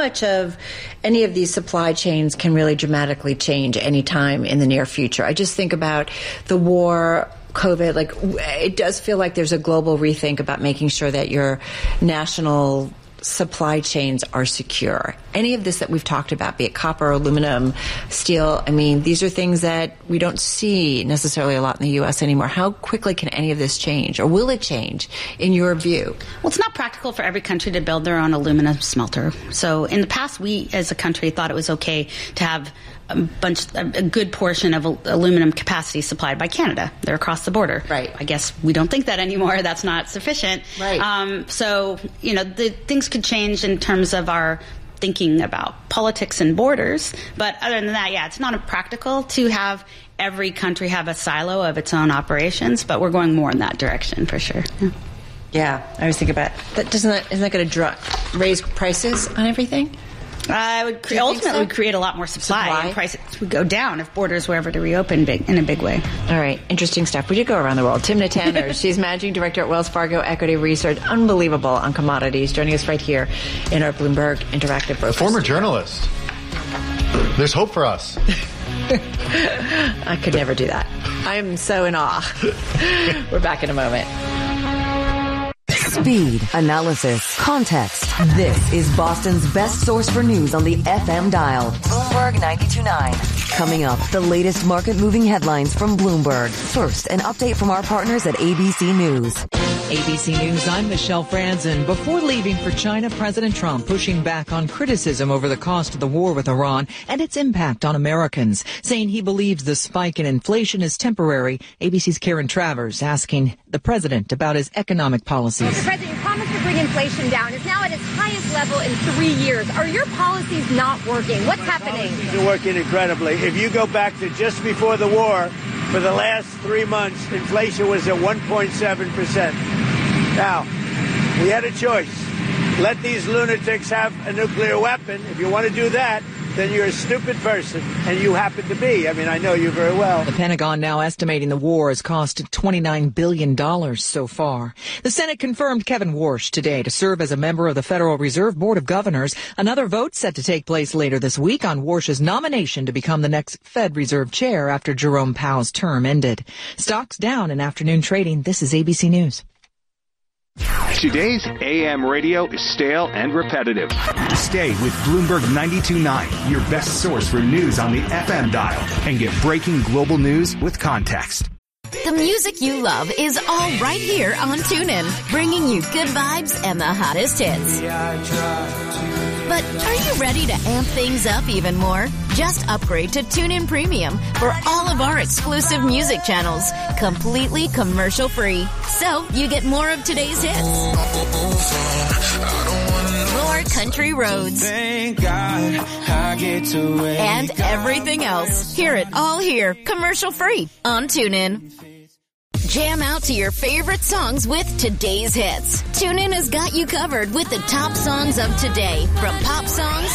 much of any of these supply chains can really dramatically change anytime in the near future? I just think about the war, COVID, like it does feel like there's a global rethink about making sure that your national supply chains are secure. Any of this that we've talked about, be it copper, aluminum, steel, I mean, these are things that we don't see necessarily a lot in the U.S. anymore. How quickly can any of this change, or will it change, in your view? Well, it's not practical for every country to build their own aluminum smelter. So in the past, we as a country thought it was okay to have a good portion of aluminum capacity supplied by Canada. They're across the border. Right. I guess we don't think that anymore. That's not sufficient. Right. So, the things could change in terms of our thinking about politics and borders. But other than that, yeah, it's not practical to have every country have a silo of its own operations, but we're going more in that direction for sure. Yeah, I was thinking about that. Isn't that going to raise prices on everything? Ultimately would create a lot more supply. And prices would go down if borders were ever to reopen in a big way. All right. Interesting stuff. We did go around the world. Timna Tanner, she's Managing Director at Wells Fargo Equity Research. Unbelievable on commodities. Joining us right here in our Bloomberg Interactive Brokers. Former journalist. There's hope for us. I could never do that. I am so in awe. We're back in a moment. Speed, analysis, context. This is Boston's best source for news on the FM dial. Bloomberg 92.9. Coming up, the latest market-moving headlines from Bloomberg. First, an update from our partners at ABC News. ABC News, I'm Michelle Franzen. Before leaving for China, President Trump pushing back on criticism over the cost of the war with Iran and its impact on Americans, saying he believes the spike in inflation is temporary. ABC's Karen Travers asking the president about his economic policies. Mr. President, your promise to bring inflation down is now at its highest level in 3 years. Are your policies not working? What's happening? They're working incredibly. If you go back to just before the war, for the last 3 months, inflation was at 1.7%. Now, we had a choice. Let these lunatics have a nuclear weapon. If you want to do that, then you're a stupid person, and you happen to be. I mean, I know you very well. The Pentagon now estimating the war has cost $29 billion so far. The Senate confirmed Kevin Warsh today to serve as a member of the Federal Reserve Board of Governors. Another vote set to take place later this week on Warsh's nomination to become the next Fed Reserve Chair after Jerome Powell's term ended. Stocks down in afternoon trading. This is ABC News. Today's AM radio is stale and repetitive. Stay with Bloomberg 92.9, your best source for news on the FM dial, and get breaking global news with context. The music you love is all right here on TuneIn, bringing you good vibes and the hottest hits. But are you ready to amp things up even more? Just upgrade to TuneIn Premium for all of our exclusive music channels, completely commercial-free. So you get more of today's hits, more country roads, and everything else. Hear it all here, commercial-free on TuneIn. Jam out to your favorite songs with today's hits. TuneIn has got you covered with the top songs of today, from pop songs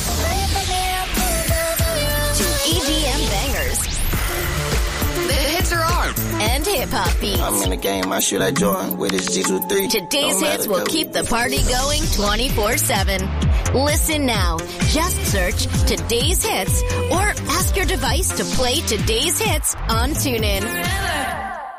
to EDM bangers. The hits are on, and hip-hop beats. I'm in the game, I shoot like Jordan with his G23. Today's hits will keep the party going 24/7. Listen now. Just search Today's Hits or ask your device to play Today's Hits on TuneIn.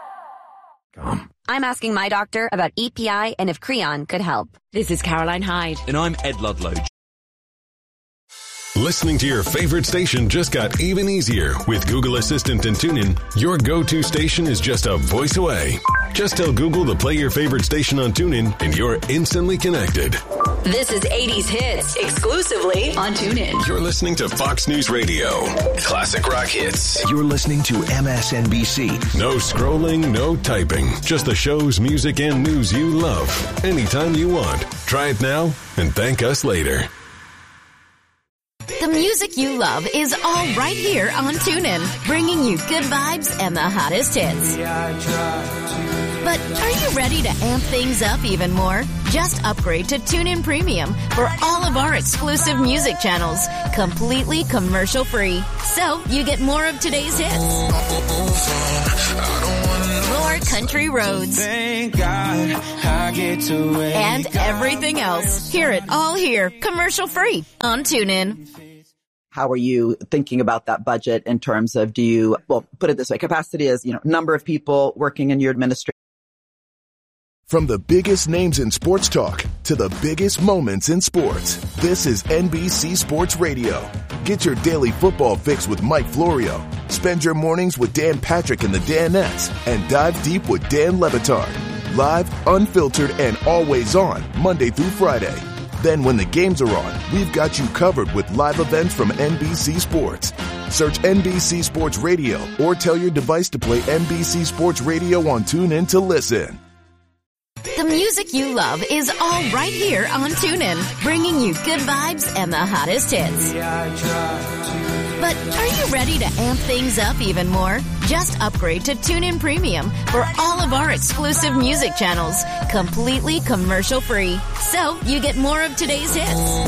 I'm asking my doctor about EPI and if Creon could help. This is Caroline Hyde. And I'm Ed Ludlow. Listening to your favorite station just got even easier. With Google Assistant and TuneIn, your go-to station is just a voice away. Just tell Google to play your favorite station on TuneIn and you're instantly connected. This is 80s Hits, exclusively on TuneIn. You're listening to Fox News Radio. Classic rock hits. You're listening to MSNBC. No scrolling, no typing. Just the shows, music, and news you love. Anytime you want. Try it now and thank us later. The music you love is all right here on TuneIn, bringing you good vibes and the hottest hits. But are you ready to amp things up even more? Just upgrade to TuneIn Premium for all of our exclusive music channels, completely commercial-free. So you get more of today's hits, more more country roads, Thank God I get to wake and everything else. Hear it all here, commercial free on TuneIn. How are you thinking about that budget in terms of put it this way, capacity is, number of people working in your administration. From the biggest names in sports talk to the biggest moments in sports, this is NBC Sports Radio. Get your daily football fix with Mike Florio. Spend your mornings with Dan Patrick and the Danettes, and dive deep with Dan Le Batard. Live, unfiltered, and always on, Monday through Friday. Then when the games are on, we've got you covered with live events from NBC Sports. Search NBC Sports Radio or tell your device to play NBC Sports Radio on TuneIn to listen. The music you love is all right here on TuneIn, bringing you good vibes and the hottest hits. But are you ready to amp things up even more? Just upgrade to TuneIn Premium for all of our exclusive music channels, completely commercial free. So you get more of today's hits,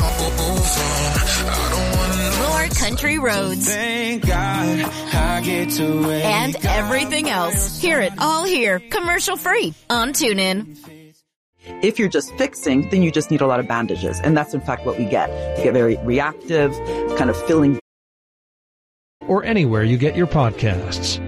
more country roads, Thank God I get to wake and everything else. Hear it all here, commercial free on TuneIn. If you're just fixing, then you just need a lot of bandages. And that's in fact what we get. We get very reactive, kind of filling. Or anywhere you get your podcasts.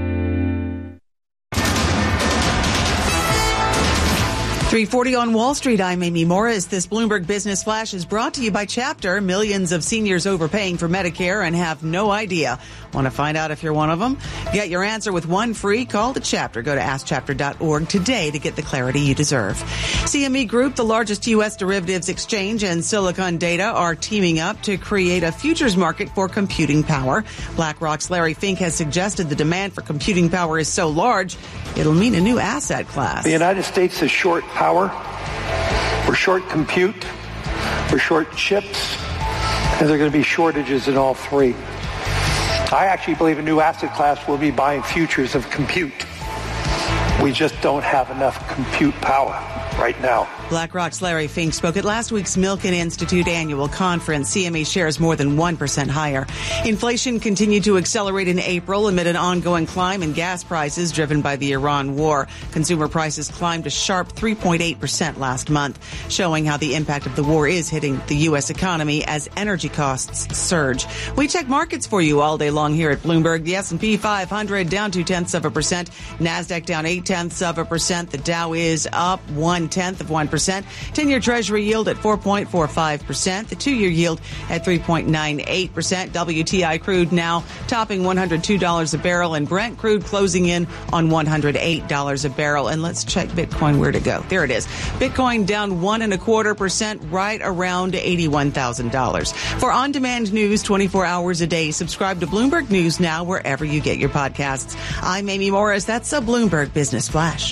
.340 on Wall Street. I'm Amy Morris. This Bloomberg Business Flash is brought to you by Chapter. Millions of seniors overpaying for Medicare and have no idea. Want to find out if you're one of them? Get your answer with one free call to Chapter. Go to AskChapter.org today to get the clarity you deserve. CME Group, the largest U.S. derivatives exchange, and Silicon Data are teaming up to create a futures market for computing power. BlackRock's Larry Fink has suggested the demand for computing power is so large, it'll mean a new asset class. The United States is short power, we're short compute, we're short chips, and there are going to be shortages in all three. I actually believe a new asset class will be buying futures of compute. We just don't have enough compute power right now. BlackRock's Larry Fink spoke at last week's Milken Institute annual conference. CME shares more than 1% higher. Inflation continued to accelerate in April amid an ongoing climb in gas prices driven by the Iran war. Consumer prices climbed a sharp 3.8% last month, showing how the impact of the war is hitting the U.S. economy as energy costs surge. We check markets for you all day long here at Bloomberg. The S&P 500 down 0.2%. NASDAQ down 0.8%. The Dow is up 0.1%. 10-year Treasury yield at 4.45%. The 2-year yield at 3.98%. WTI crude now topping $102 a barrel, and Brent crude closing in on $108 a barrel. And let's check Bitcoin. Where to go? There it is. Bitcoin down 1.25%, right around $81,000. For on-demand news 24 hours a day, subscribe to Bloomberg News Now wherever you get your podcasts. I'm Amy Morris. That's a Bloomberg Business Flash.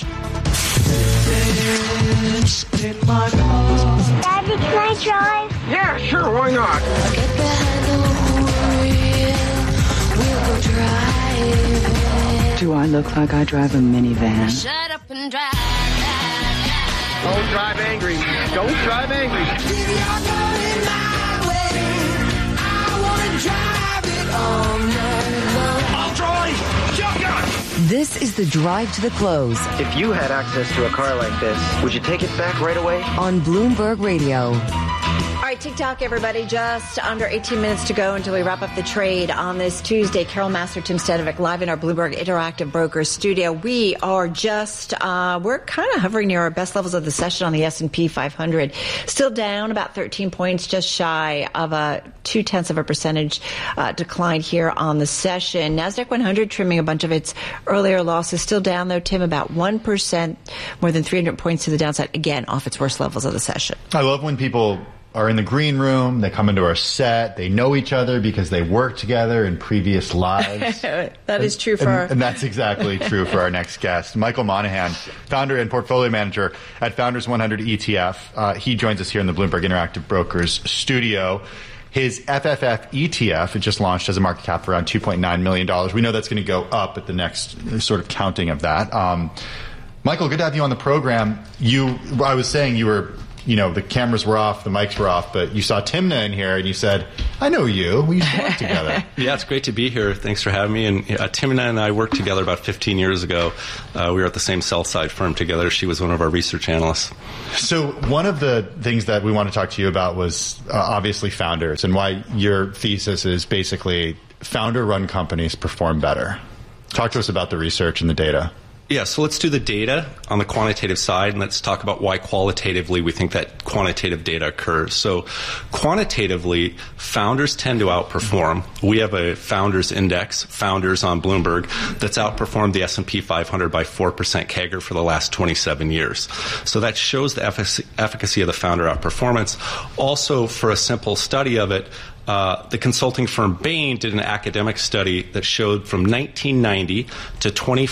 Daddy, can I drive? Yeah, sure, why not? Get behind the wheel, we'll go drive. Do I look like I drive a minivan? Shut up and drive. Don't drive angry. Don't drive angry. I'll drive. Shotgun. This is the drive to the close. If you had access to a car like this, would you take it back right away? On Bloomberg Radio. All right, TikTok, everybody. Just under 18 minutes to go until we wrap up the trade on this Tuesday. Carol Master, Tim Stanovic, live in our Bloomberg Interactive Brokers studio. We are just, we're kind of hovering near our best levels of the session on the S&P 500. Still down about 13 points, just shy of a 0.2% decline here on the session. NASDAQ 100 trimming a bunch of its earlier losses. Still down, though, Tim, about 1%, more than 300 points to the downside, again, off its worst levels of the session. I love when people are in the green room, they come into our set, they know each other because they worked together in previous lives. That is true for and that's exactly true for our next guest. Michael Monahan, founder and portfolio manager at Founders 100 ETF. He joins us here in the Bloomberg Interactive Brokers studio. His FFF ETF, it just launched, has a market cap of around $2.9 million. We know that's going to go up at the next sort of counting of that. Michael, good to have you on the program. I was saying you were the cameras were off, the mics were off, but you saw Timna in here and you said, I know you. We used to work together. Yeah, it's great to be here. Thanks for having me. And Timna and I worked together about 15 years ago. We were at the same sell-side firm together. She was one of our research analysts. So one of the things that we want to talk to you about was obviously founders, and why your thesis is basically founder-run companies perform better. Talk to us about the research and the data. Yeah, so let's do the data on the quantitative side, and let's talk about why qualitatively we think that quantitative data occurs. So quantitatively, founders tend to outperform. We have a founders index, founders on Bloomberg, that's outperformed the S&P 500 by 4% CAGR for the last 27 years. So that shows the efficacy of the founder outperformance. Also, for a simple study of it, the consulting firm Bain did an academic study that showed from 1990 to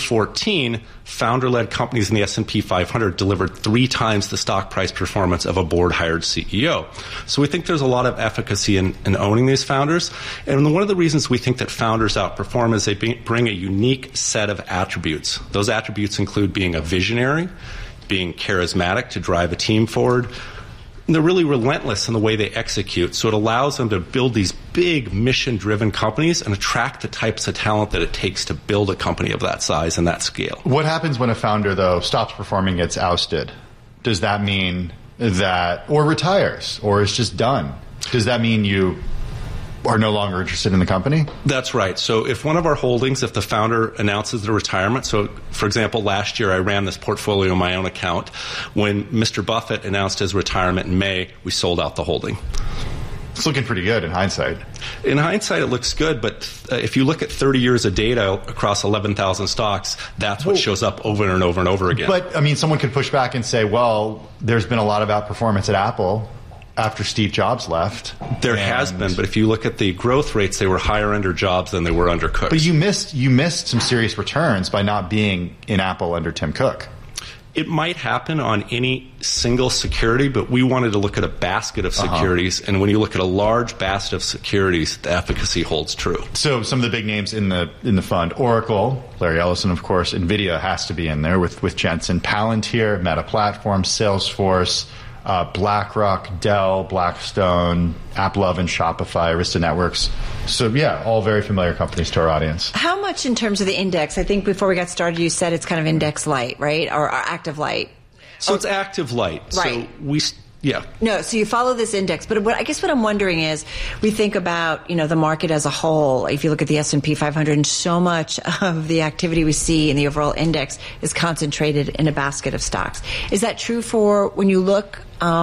2014, founder-led companies in the S&P 500 delivered 3 times the stock price performance of a board-hired CEO. So we think there's a lot of efficacy in owning these founders. And one of the reasons we think that founders outperform is they bring a unique set of attributes. Those attributes include being a visionary, being charismatic to drive a team forward. And they're really relentless in the way they execute, so it allows them to build these big mission-driven companies and attract the types of talent that it takes to build a company of that size and that scale. What happens when a founder, though, stops performing, gets ousted? Does that mean that, or retires, or is just done? Does that mean you are no longer interested in the company? That's right. So if one of our holdings, if the founder announces their retirement, so for example, last year I ran this portfolio on my own account. When Mr. Buffett announced his retirement in May, we sold out the holding. It's looking pretty good in hindsight. In hindsight, it looks good, but if you look at 30 years of data across 11,000 stocks, that's what shows up over and over and over again. But, I mean, someone could push back and say, well, there's been a lot of outperformance at Apple after Steve Jobs left. There has been, but if you look at the growth rates, they were higher under Jobs than they were under Cook. But you missed some serious returns by not being in Apple under Tim Cook. It might happen on any single security, but we wanted to look at a basket of securities, and when you look at a large basket of securities, the efficacy holds true. So some of the big names in the fund: Oracle, Larry Ellison, of course, NVIDIA has to be in there with Jensen, Palantir, Meta Platforms, Salesforce, BlackRock, Dell, Blackstone, AppLovin, Shopify, Arista Networks. So, yeah, all very familiar companies to our audience. How much in terms of the index? I think before we got started, you said it's kind of index light, right? Or active light. So it's active light. Right. So No, so you follow this index, but I guess what I'm wondering is, we think about, the market as a whole. If you look at the S&P 500, and so much of the activity we see in the overall index is concentrated in a basket of stocks. Is that true for when you look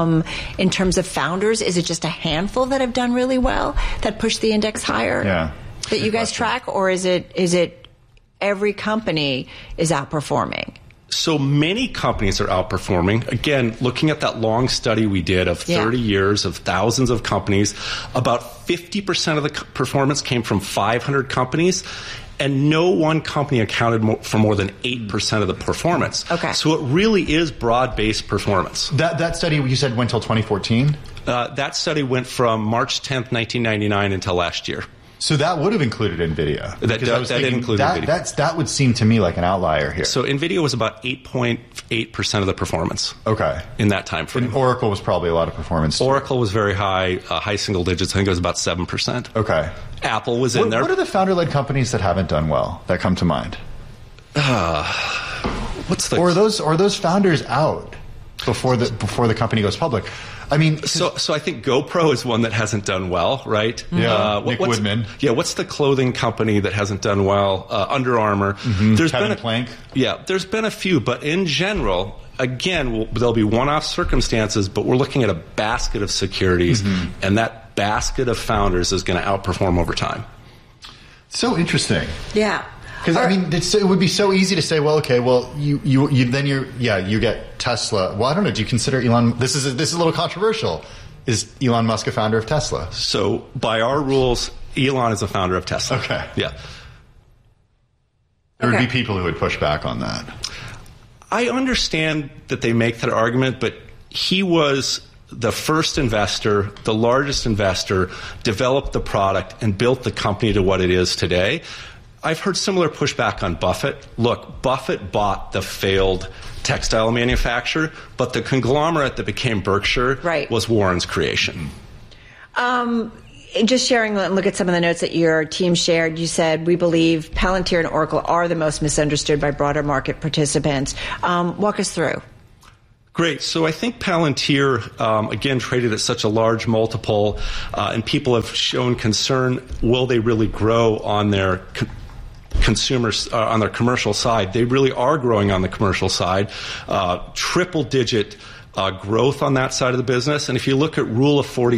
in terms of founders? Is it just a handful that have done really well that push the index higher? Yeah. That you guys track, or is it every company is outperforming? So many companies are outperforming. Again, looking at that long study we did of 30 years of thousands of companies, about 50% of the performance came from 500 companies, and no one company accounted for more than 8% of the performance. Okay. So it really is broad-based performance. That study you said went until 2014? That study went from March 10th, 1999 until last year. So that would have included NVIDIA. That did include NVIDIA. That would seem to me like an outlier here. So NVIDIA was about 8.8% of the performance. Okay. In that time frame. And Oracle was probably a lot of performance too. Oracle was very high, high single digits. I think it was about 7%. Okay. Apple was in there. What are the founder-led companies that haven't done well that come to mind? Or are those founders out before the company goes public? I mean, so I think GoPro is one that hasn't done well, right? Yeah, Nick Woodman. Yeah, what's the clothing company that hasn't done well? Under Armour. Mm-hmm. Kevin Plank. Yeah, there's been a few, but in general, again, there'll be one-off circumstances, but we're looking at a basket of securities, and that basket of founders is going to outperform over time. So interesting. Yeah. Because I mean, it would be so easy to say, well, okay, well, you get Tesla. Well, I don't know. Do you consider Elon? This is a little controversial. Is Elon Musk a founder of Tesla? So by our rules, Elon is a founder of Tesla. Okay. Yeah. There would be people who would push back on that. I understand that they make that argument, but he was the first investor, the largest investor, developed the product and built the company to what it is today. I've heard similar pushback on Buffett. Look, Buffett bought the failed textile manufacturer, but the conglomerate that became Berkshire was Warren's creation. Just sharing, look at some of the notes that your team shared. You said, we believe Palantir and Oracle are the most misunderstood by broader market participants. Walk us through. Great. So I think Palantir, again, traded at such a large multiple, and people have shown concern, will they really grow on their consumers on their commercial side? They really are growing on the commercial side, triple-digit growth on that side of the business. And if you look at Rule of 40,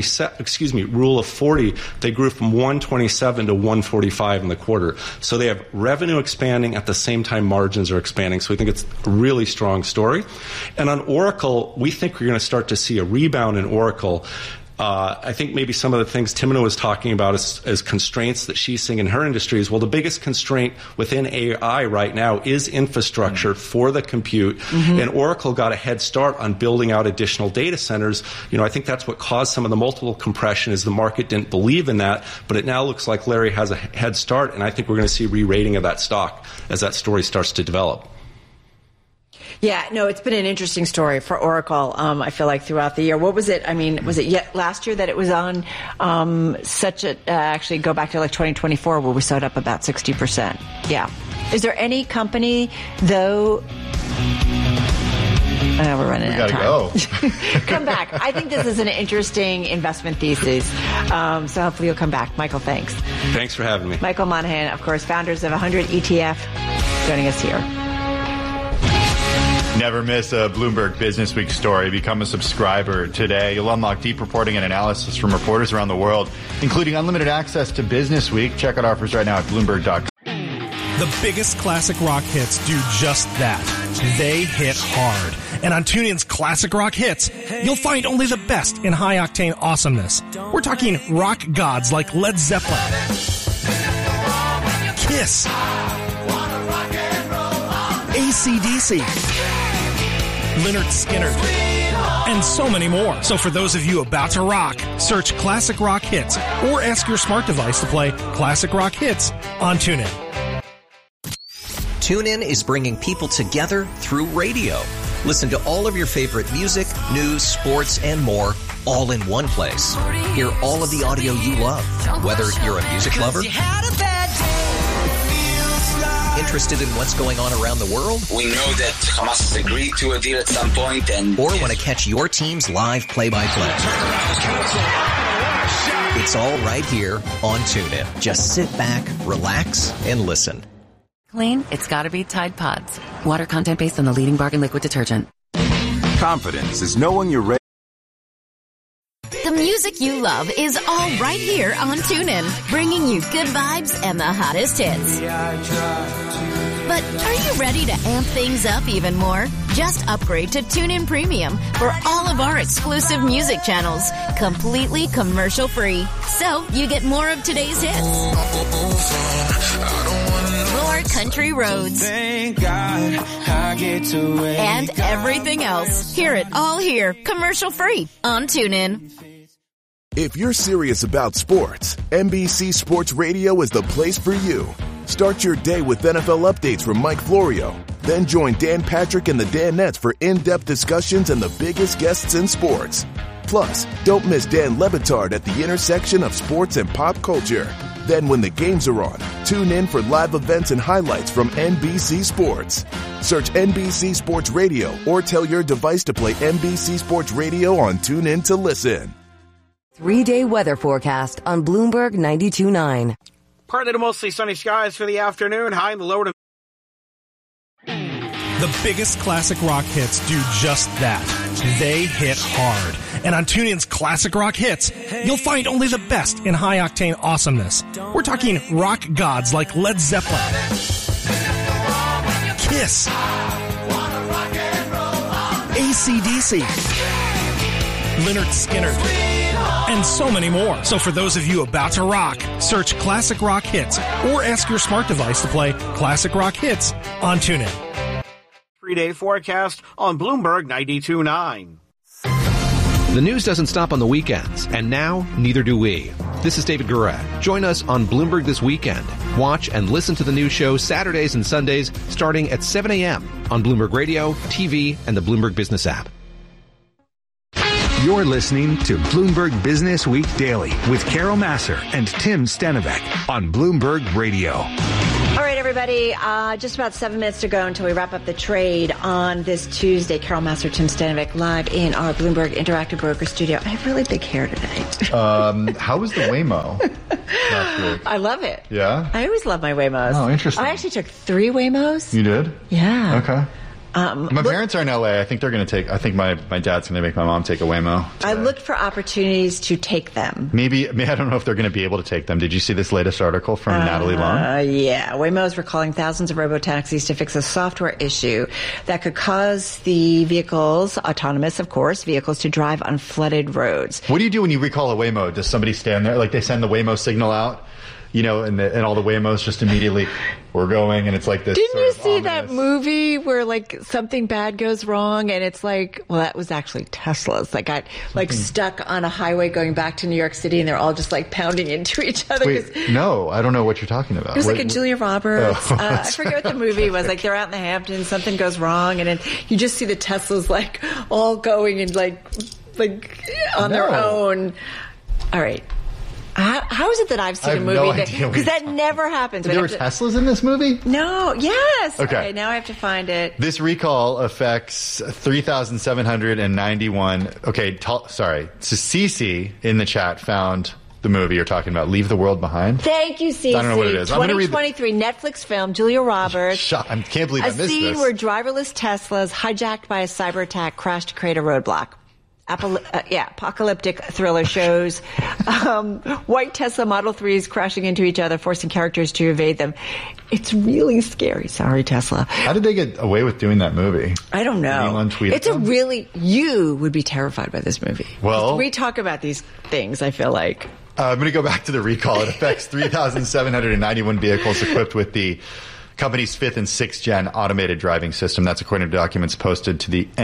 they grew from 127 to 145 in the quarter. So they have revenue expanding at the same time margins are expanding. So we think it's a really strong story. And on Oracle, we think we're going to start to see a rebound in Oracle. I think maybe some of the things Timna was talking about as constraints that she's seeing in her industry is, well, the biggest constraint within AI right now is infrastructure for the compute. And Oracle got a head start on building out additional data centers. I think that's what caused some of the multiple compression is the market didn't believe in that, but it now looks like Larry has a head start, and I think we're going to see re-rating of that stock as that story starts to develop. Yeah, no, it's been an interesting story for Oracle, I feel like, throughout the year. What was it? I mean, was it yet last year that it was on actually go back to like 2024 where we saw it up about 60%? Yeah. Is there any company, though... we're running out of time. We gotta go. Come back. I think this is an interesting investment thesis. So hopefully you'll come back. Michael, thanks. Thanks for having me. Michael Monahan, of course, founders of 100 ETF, joining us here. Never miss a Bloomberg Business Week story. Become a subscriber today. You'll unlock deep reporting and analysis from reporters around the world, including unlimited access to Business Week. Check out offers right now at Bloomberg.com. The biggest classic rock hits do just that. They hit hard. And on TuneIn's Classic Rock Hits, you'll find only the best in high-octane awesomeness. We're talking rock gods like Led Zeppelin, Kiss, AC/DC, Lynyrd Skynyrd, and so many more. So for those of you about to rock, search Classic Rock Hits or ask your smart device to play Classic Rock Hits on TuneIn. TuneIn is bringing people together through radio. Listen to all of your favorite music, news, sports, and more all in one place. Hear all of the audio you love, whether you're a music lover, interested in what's going on around the world? We know that Hamas has agreed to a deal at some point, and or want to catch your team's live play-by-play. It's all right here on TuneIn. Just sit back, relax, and listen. Clean? It's gotta be Tide Pods. Water content based on the leading bargain liquid detergent. Confidence is knowing you're ready. The music you love is all right here on TuneIn, bringing you good vibes and the hottest hits. But are you ready to amp things up even more? Just upgrade to TuneIn Premium for all of our exclusive music channels, completely commercial free. So you get more of today's hits, more country roads, and everything else. Hear it all here, commercial free on TuneIn. If you're serious about sports, NBC Sports Radio is the place for you. Start your day with NFL updates from Mike Florio. Then join Dan Patrick and the Danettes for in-depth discussions and the biggest guests in sports. Plus, don't miss Dan Le Batard at the intersection of sports and pop culture. Then when the games are on, tune in for live events and highlights from NBC Sports. Search NBC Sports Radio or tell your device to play NBC Sports Radio on TuneIn to listen. 3-day weather forecast on Bloomberg 92.9. Partly to mostly sunny skies for the afternoon. High in the lower to... The biggest classic rock hits do just that. They hit hard. And on TuneIn's Classic Rock Hits, you'll find only the best in high-octane awesomeness. We're talking rock gods like Led Zeppelin, Kiss, AC/DC, Lynyrd Skynyrd, and so many more. So for those of you about to rock, search Classic Rock Hits or ask your smart device to play Classic Rock Hits on TuneIn. 3-day forecast on Bloomberg 92.9. The news doesn't stop on the weekends, and now neither do we. This is David Guerra. Join us on Bloomberg This Weekend. Watch and listen to the news show Saturdays and Sundays starting at 7 a.m. on Bloomberg Radio, TV, and the Bloomberg Business app. You're listening to Bloomberg Business Week Daily with Carol Massar and Tim Stenovec on Bloomberg Radio. All right, everybody, just about 7 minutes to go until we wrap up the trade on this Tuesday. Carol Massar, Tim Stenovec, live in our Bloomberg Interactive Broker studio. I have really big hair today. How was the Waymo last week? I love it. Yeah? I always love my Waymos. Oh, interesting. I actually took 3 Waymos. You did? Yeah. Okay. My parents are in LA. I think they're going to take. I think my dad's going to make my mom take a Waymo today. I looked for opportunities to take them. Maybe I don't know if they're going to be able to take them. Did you see this latest article from Natalie Long? Yeah. Waymos were calling thousands of robo-taxis to fix a software issue that could cause the vehicles, autonomous, of course, vehicles to drive on flooded roads. What do you do when you recall a Waymo? Does somebody stand there? Like they send the Waymo signal out? You know, and all the Waymos just immediately, we're going, and it's like this. Didn't you see ominous... that movie where like something bad goes wrong, and it's like, well, that was actually Teslas that got like stuck on a highway going back to New York City, and they're all just like pounding into each other. Wait, no, I don't know what you're talking about. It was like a Julia Roberts. Oh. I forget what the movie was. Like they're out in the Hamptons, something goes wrong, and then you just see the Teslas like all going and like on their own. All right. How is it that I've seen a movie because that never happens? There were Teslas in this movie? No. Yes. Okay. Now I have to find it. This recall affects 3,791. Okay. Sorry. So Cece in the chat found the movie you're talking about, Leave the World Behind. Thank you, Cece. I don't know what it is. 2023 Netflix film, Julia Roberts. I can't believe I missed this. A scene where driverless Teslas hijacked by a cyber attack crashed to create a roadblock. Apocalyptic thriller shows white Tesla Model 3s crashing into each other, forcing characters to evade them. It's really scary. Sorry, Tesla. How did they get away with doing that movie? I don't know. Elon tweeted you would be terrified by this movie. Well, we talk about these things, I feel like. I'm going to go back to the recall. It affects 3,791 vehicles equipped with the company's 5th and 6th gen automated driving system. That's according to documents posted to the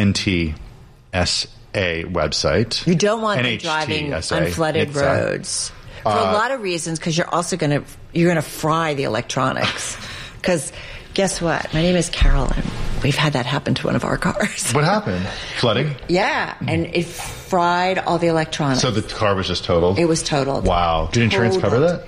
NTSA website. You don't want them driving on flooded roads for a lot of reasons, because you're also going to fry the electronics. Because guess what? My name is Carolyn. We've had that happen to one of our cars. What happened? Flooding? Yeah, and it fried all the electronics. So the car was just totaled? It was totaled. Wow. Did insurance cover that?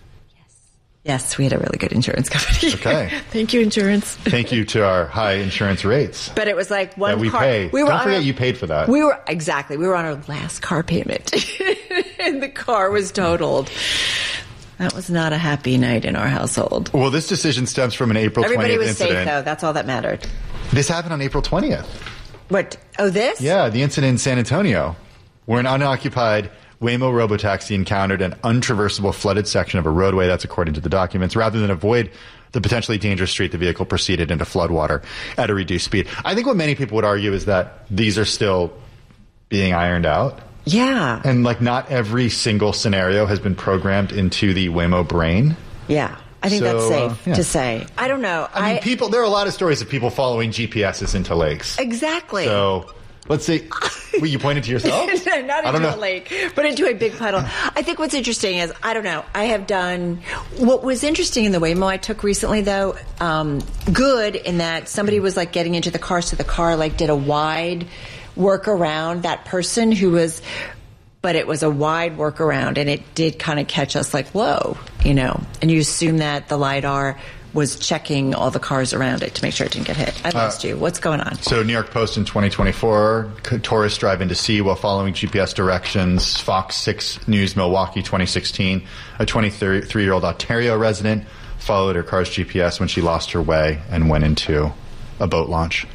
Yes, we had a really good insurance company. Okay. Thank you, insurance. Thank you to our high insurance rates. But it was like one that we car. Pay. Don't forget you paid for that. We were on our last car payment, and the car was totaled. That was not a happy night in our household. Well, this decision stems from an April 20th incident. Everybody was safe, though. That's all that mattered. This happened on April 20th. What? Oh, this? Yeah, the incident in San Antonio, where an unoccupied Waymo robotaxi encountered an untraversable flooded section of a roadway. That's according to the documents. Rather than avoid the potentially dangerous street, the vehicle proceeded into floodwater at a reduced speed. I think what many people would argue is that these are still being ironed out. Yeah. And not every single scenario has been programmed into the Waymo brain. Yeah. I think that's safe to say. I don't know. I mean, there are a lot of stories of people following GPSs into lakes. Exactly. So let's see. Well, you pointed to yourself? Not into a lake, but into a big puddle. I think what's interesting is, I don't know, I have done, what was interesting in the Waymo I took recently, though, good in that somebody was getting into the car, so the car did a wide work around that person who was, but it was a wide work around, and it did kind of catch us whoa, and you assume that the LiDAR was checking all the cars around it to make sure it didn't get hit. I lost you. What's going on? So New York Post in 2024, tourists drive into sea while following GPS directions. Fox 6 News Milwaukee 2016, a 23-year-old Ontario resident followed her car's GPS when she lost her way and went into a boat launch.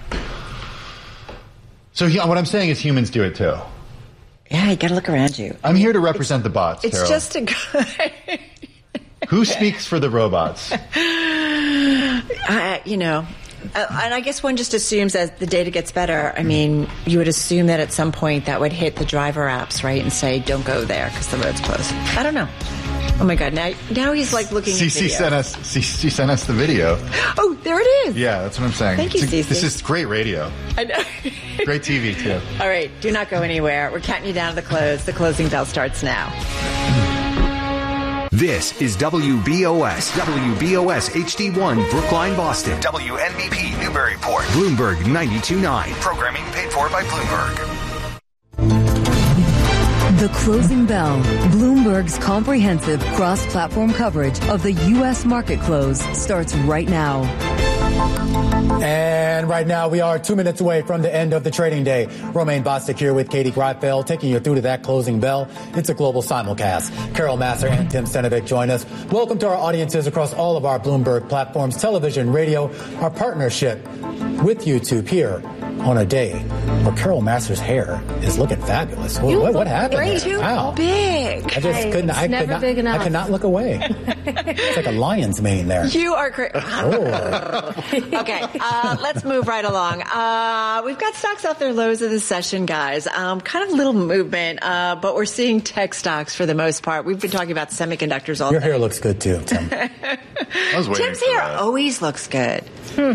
So what I'm saying is humans do it too. Yeah, you got to look around you. I'm here to represent the bots, It's Carol. just a guy. Who speaks for the robots? And I guess one just assumes as the data gets better, I mean, you would assume that at some point that would hit the driver apps, right, and say, don't go there because the road's closed. I don't know. Oh my God! Now he's like looking. CC sent us the video. Oh, there it is. Yeah, that's what I'm saying. Thank you, CC. This is great radio. I know. Great TV too. All right, do not go anywhere. We're counting you down to the close. The closing bell starts now. This is WBOS HD1 Brookline, Boston. WNBP Newburyport. Bloomberg 92.9. Programming paid for by Bloomberg. The Closing Bell, Bloomberg's comprehensive cross-platform coverage of the U.S. market close starts right now. And right now we are 2 minutes away from the end of the trading day. Romaine Bostick here with Katie Greifeld, taking you through to that closing bell. It's a global simulcast. Carol Massar and Tim Stenovic join us. Welcome to our audiences across all of our Bloomberg platforms, television, radio, our partnership with YouTube here on a day where Carol Massar's hair is looking fabulous. What happened? Great. Wow. Big. I just couldn't. I could not look away. It's like a lion's mane there. You are great. Okay, let's move right along. We've got stocks off their lows of the session, guys. Kind of little movement, but we're seeing tech stocks for the most part. We've been talking about semiconductors all day. Your hair looks good too, Tim. I was waiting Tim's for hair that. always looks good.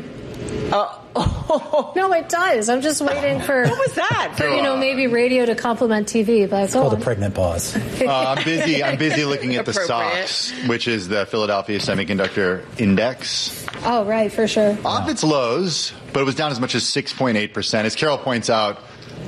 No, it does. I'm just waiting for what was that? For maybe radio to complement TV. But it's called a pregnant pause. I'm busy looking at the SOX, which is the Philadelphia Semiconductor Index. Oh, right, for sure. Off its lows, but it was down as much as 6.8%. As Carol points out,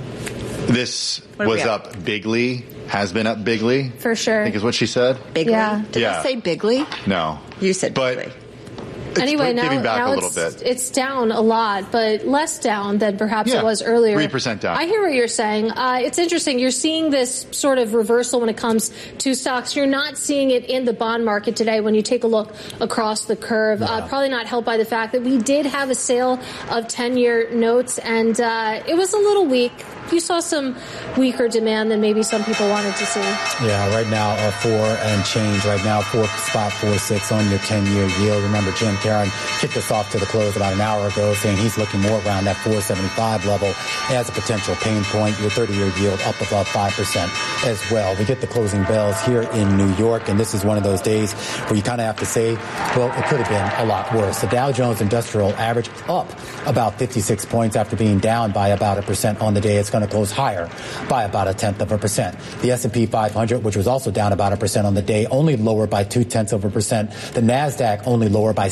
this was up bigly, has been up bigly. For sure. I think is what she said. Bigly? Yeah. Did I say bigly? No. You said bigly. Anyway, giving back now a little bit. It's down a lot, but less down than perhaps it was earlier. 3% down. I hear what you're saying. It's interesting. You're seeing this sort of reversal when it comes to stocks. You're not seeing it in the bond market today when you take a look across the curve. Probably not helped by the fact that we did have a sale of 10-year notes, and it was a little weak. You saw some weaker demand than maybe some people wanted to see. Yeah, right now, 4 and change. Right now, 4.46 on your 10-year yield. Remember, Jim Caron kicked us off to the close about an hour ago, saying he's looking more around that 4.75 level as a potential pain point. Your 30-year yield up above 5% as well. We get the closing bells here in New York, and this is one of those days where you kind of have to say, well, it could have been a lot worse. The Dow Jones Industrial Average up about 56 points after being down by about 1% on the day. It's going to close higher by about 0.1%. The S&P 500, which was also down about 1% on the day, only lower by 0.2%. The NASDAQ only lower by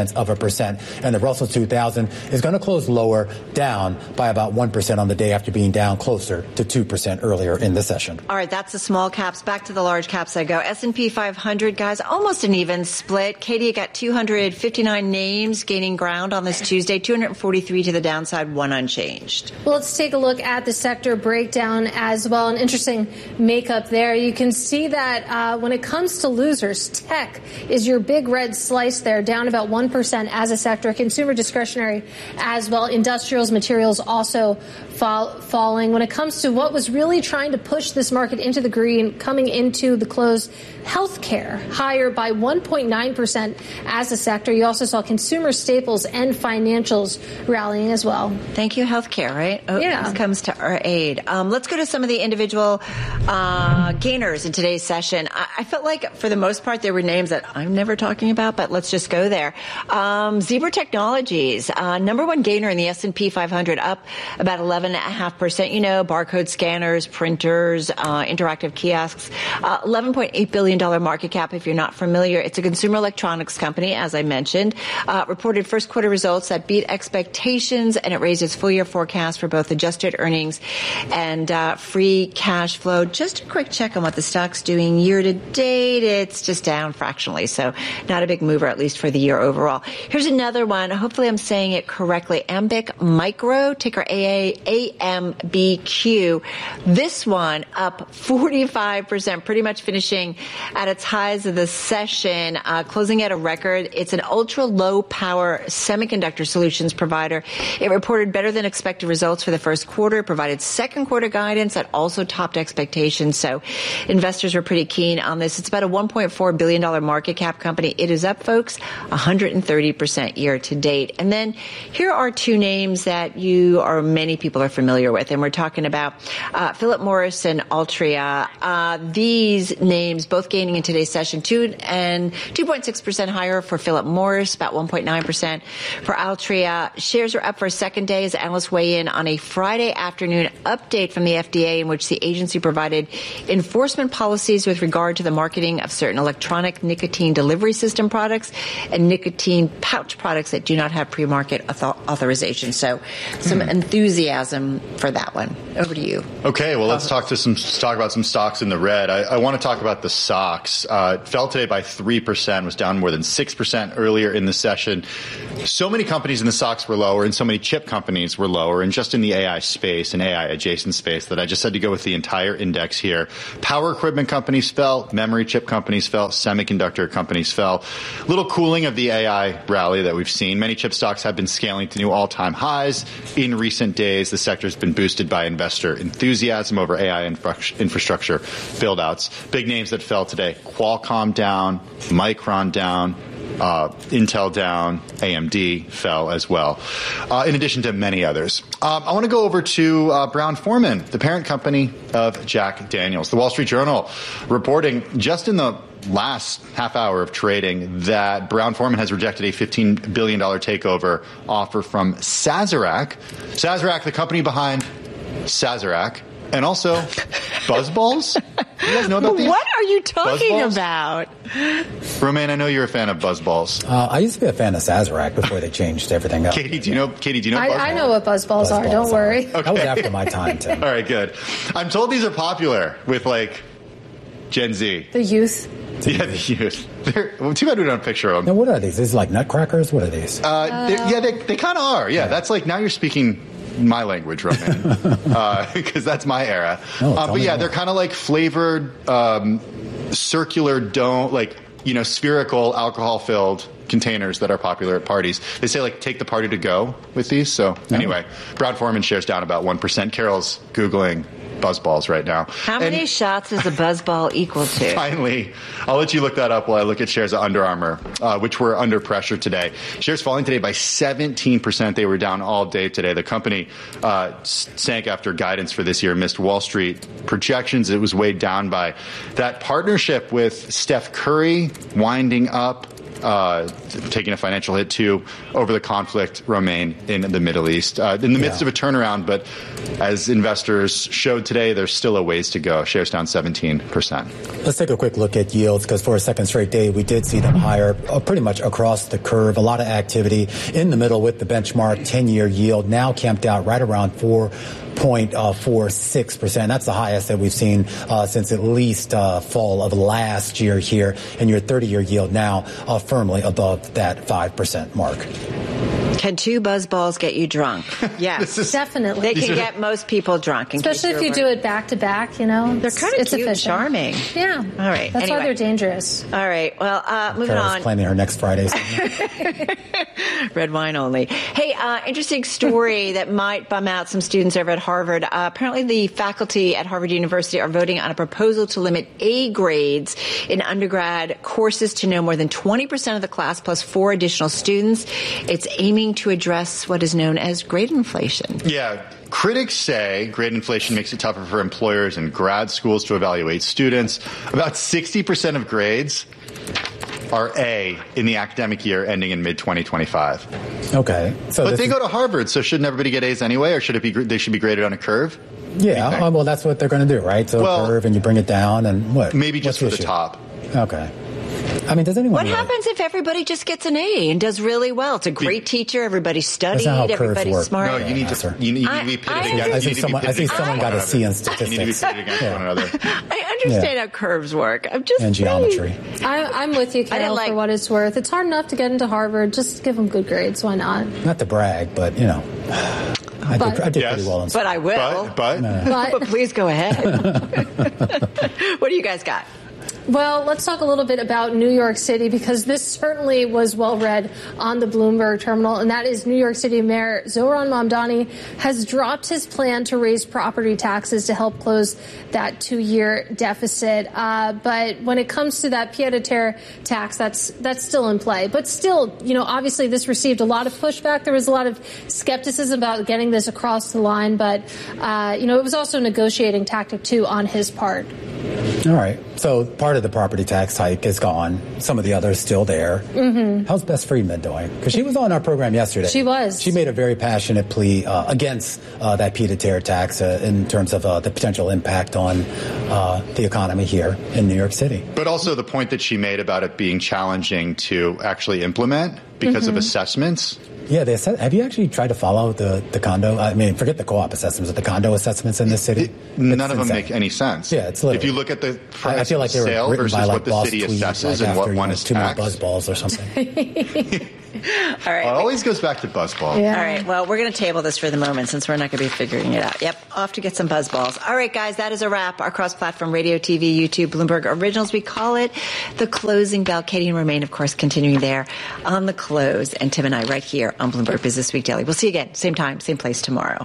0.7%. And the Russell 2000 is going to close lower, down by about 1% on the day after being down closer to 2% earlier in the session. All right, that's the small caps. Back to the large caps I go. S&P 500, guys, almost an even split. Katie, you got 259 names gaining ground on this Tuesday, 243 to the downside, 1 unchanged. Well, let's take a look at the sector breakdown as well. An interesting makeup there. You can see that when it comes to losers, tech is your big red slice there, down about 1% as a sector. Consumer discretionary as well. Industrials, materials also falling. When it comes to what was really trying to push this market into the green coming into the close, healthcare higher by 1.9% as a sector. You also saw consumer staples and financials rallying as well. Thank you, healthcare, right? Yeah. This comes to our aid. Let's go to some of the individual gainers in today's session. I felt like, for the most part, there were names that I'm never talking about, but let's just go there. Zebra Technologies, number one gainer in the S&P 500, up about 11.5%. You know, barcode scanners, printers, interactive kiosks, $11.8 billion market cap. If you're not familiar, it's a consumer electronics company, as I mentioned. Reported first quarter results that beat expectations, and it raised its full year forecast for both adjusted earnings and free cash flow. Just a quick check on what the stock's doing year to date. It's just down fractionally, so not a big mover, at least for the year overall. Here's another one. Hopefully I'm saying it correctly. Ambiq Micro, ticker AMBQ. This one up 45%, pretty much finishing at its highs of the session, closing at a record. It's an ultra-low power semiconductor solutions provider. It reported better than expected results for the first quarter, providing provided second quarter guidance that also topped expectations. So investors were pretty keen on this. It's about a $1.4 billion market cap company. It is up, folks, 130% year to date. And then here are two names that many people are familiar with. And we're talking about Philip Morris and Altria. These names both gaining in today's session, 2.6% higher for Philip Morris, about 1.9% for Altria. Shares are up for a second day as analysts weigh in on a Friday afternoon update from the FDA in which the agency provided enforcement policies with regard to the marketing of certain electronic nicotine delivery system products and nicotine pouch products that do not have pre-market authorization. So some enthusiasm for that one. Over to you. Okay, well, let's talk about some stocks in the red. I want to talk about the SOX. It fell today by 3%, was down more than 6% earlier in the session. So many companies in the SOX were lower, and so many chip companies were lower, and just in the AI space and AI adjacent space that I just had to go with the entire index here. Power equipment companies fell, memory chip companies fell, semiconductor companies fell. Little cooling of the AI rally that we've seen. Many chip stocks have been scaling to new all-time highs in recent days. The sector's been boosted by investor enthusiasm over AI infrastructure build-outs. Big names that fell today: Qualcomm down, Micron down, Intel down, AMD fell as well, in addition to many others. I want to go over to Brown-Forman, the parent company of Jack Daniels. The Wall Street Journal reporting just in the last half hour of trading that Brown-Forman has rejected a $15 billion takeover offer from Sazerac. Sazerac, the company behind Sazerac, and also Buzzballs. You guys know about these? What are you talking Buzzballs? About? Romaine, I know you're a fan of Buzzballs. I used to be a fan of Sazerac before they changed everything up. Katie, do you know Buzzballs? I know what Buzzballs are. Don't worry. Okay. That was after my time, Tim. All right, good. I'm told these are popular with, Gen Z. The youth. Yeah, the youth. Too bad we don't have a picture of them. Now, what are these? Is it like nutcrackers? What are these? They kind of are. Yeah, that's now you're speaking my language, Roman, because that's my era. But yeah, they're kind of like flavored, circular dome, spherical alcohol-filled containers that are popular at parties. They say take the party to go with these. So anyway, Brown-Forman shares down about 1%. Carol's Googling Buzzballs right now. How many shots is a Buzzball equal to? Finally, I'll let you look that up while I look at shares of Under Armour, which were under pressure today. Shares falling today by 17%. They were down all day today. The company sank after guidance for this year missed Wall Street projections. It was weighed down by that partnership with Steph Curry winding up, taking a financial hit too over the conflict, Romaine, in the Middle East. In the midst of a turnaround, but as investors showed today, there's still a ways to go. Shares down 17%. Let's take a quick look at yields, because for a second straight day, we did see them higher pretty much across the curve. A lot of activity in the middle with the benchmark 10-year yield now camped out right around 4.46%. That's the highest that we've seen since at least fall of last year here. And your 30-year yield now firmly above that 5% mark. Can two Buzzballs get you drunk? Yes. Definitely. They can get most people drunk. Especially if you do it back to back, They're kind of cute efficient. and charming. Yeah. All right. That's why they're dangerous. All right. Well, moving Carol's on. planning her next Friday. Red wine only. Hey, interesting story that might bum out some students over at Harvard. Apparently the faculty at Harvard University are voting on a proposal to limit A grades in undergrad courses to no more than 20% of the class plus 4 additional students. It's aiming to address what is known as grade inflation. Yeah. Critics say grade inflation makes it tougher for employers and grad schools to evaluate students. About 60% of grades are A in the academic year ending in mid-2025. Okay. But they go to Harvard, so shouldn't everybody get A's anyway, or they should be graded on a curve? Yeah, well, that's what they're going to do, right? So a curve, and you bring it down, and what? Maybe just for the top. Okay. I mean, does anyone What happens if everybody just gets an A and does really well? It's a great teacher. Everybody studied. Everybody's smart. No, you need to be pitted against. I see someone got a C in statistics. You need to be pitted against one another. I understand how curves work. I'm just and geometry. I'm with you, Carol, for what it's worth. It's hard enough to get into Harvard. Just give them good grades. Why not? Not to brag, but I did pretty well in school. But I will. But please go ahead. What do you guys got? Well, let's talk a little bit about New York City, because this certainly was well read on the Bloomberg terminal, and that is New York City Mayor Zohran Mamdani has dropped his plan to raise property taxes to help close that 2-year deficit. But when it comes to that pied-à-terre tax, that's still in play. But still, obviously this received a lot of pushback. There was a lot of skepticism about getting this across the line, but, it was also a negotiating tactic, too, on his part. All right. So part of the property tax hike is gone. Some of the others still there. Mm-hmm. How's Bess Friedman doing? Because she was on our program yesterday. She was. She made a very passionate plea against that pied-à-terre tax in terms of the potential impact on the economy here in New York City. But also the point that she made about it being challenging to actually implement because of assessments. Yeah, have you actually tried to follow the condo? I mean, forget the co-op assessments, but the condo assessments in this city? None of them make any sense. Yeah, it's literally. If you look at the price I feel like of they were sale versus by, what the city assesses and what one is too many taxed. buzz balls or something. All right. It always goes back to buzzball. Yeah. All right. Well, we're going to table this for the moment since we're not going to be figuring it out. Yep. Off to get some buzzballs. All right, guys. That is a wrap. Our cross-platform radio, TV, YouTube, Bloomberg Originals. We call it the closing bell. Katie and Romaine, of course, continuing there on the close. And Tim and I right here on Bloomberg Business Week Daily. We'll see you again. Same time, same place tomorrow.